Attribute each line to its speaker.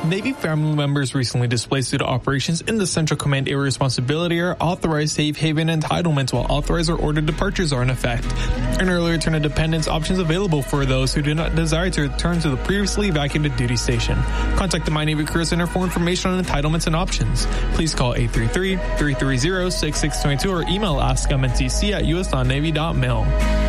Speaker 1: Navy family members recently displaced due to operations in the Central Command Area Responsibility Area authorized safe haven entitlements while authorized or ordered departures are in effect. An early return of dependents options available for those who do not desire to return to the previously vacated duty station. Contact the My Navy Career Center for information on entitlements and options. Please call 833-330-6622 or email askmntc@us.navy.mil.